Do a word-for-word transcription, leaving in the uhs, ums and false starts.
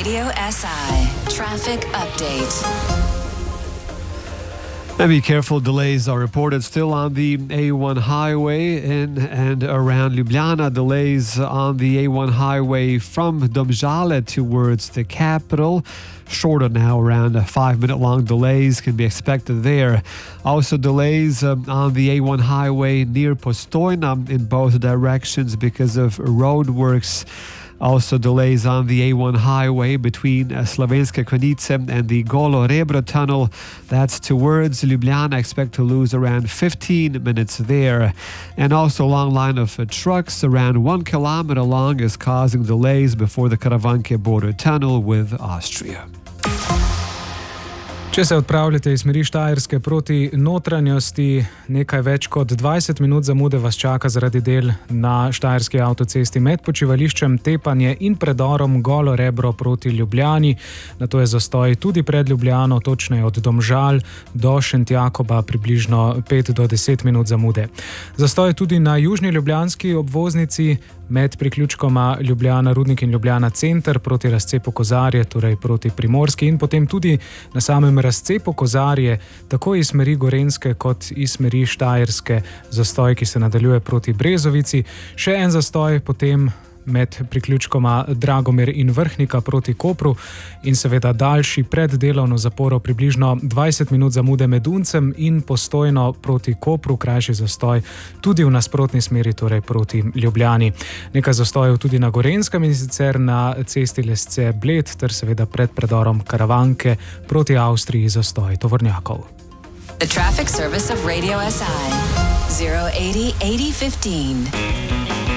Radio S I traffic update. And be careful, delays are reported still on the A one highway in and around Ljubljana. Delays on the A one highway from Domžale towards the capital. Shorter now, around five minute long delays can be expected there. Also delays um, on the A one highway near Postojna in both directions because of road works. Also delays on the A one highway between uh, Slovenske Konjice and the Golo Rebro tunnel. That's towards Ljubljana. Expect to lose around fifteen minutes there. And also a long line of uh, trucks around one kilometer long is causing delays before the Karavanke border tunnel with Austria. Če se odpravljate iz smeri Štajerske proti notranjosti, nekaj več kot dvajset minut zamude vas čaka zaradi del na Štajerski avtocesti med počivališčem Tepanje in predorom Golo Rebro proti Ljubljani. Nato je zastoj tudi pred Ljubljano, točneje od Domžal do Šentjakoba, približno pet do deset minut zamude. Zastoj je tudi na južni ljubljanski obvoznici med priključkoma Ljubljana Rudnik in Ljubljana Center proti razcepu Kozarje, torej proti Primorski, in potem tudi na samem razcepu Kozarje, tako iz smeri Gorenjske kot iz smeri Štajerske, zastoj, ki se nadaljuje proti Brezovici. Še en zastoj potem med priključkoma Dragomir in Vrhnika proti Kopru in seveda daljši pred delovno zaporo, približno dvajset minut zamude med Uncem in Postojno proti Kopru, krajši zastoj tudi v nasprotni smeri, torej proti Ljubljani. Nekaj zastojev tudi na Gorenjskem in sicer na cesti Lesce Bled ter seveda pred predorom Karavanke proti Avstriji zastoj tovornjakov. The traffic service of Radio S I zero eighty eighty fifteen.